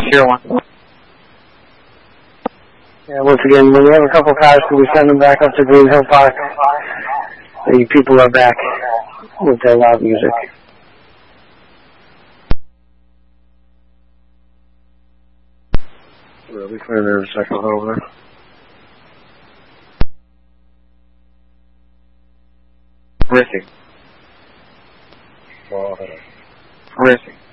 01. Yeah, once again, when we have a couple cars, we send them back up to Green Hill Park. The people are back with their loud music. We'll be clear there in a second over there. Where is he? Well, Where is he?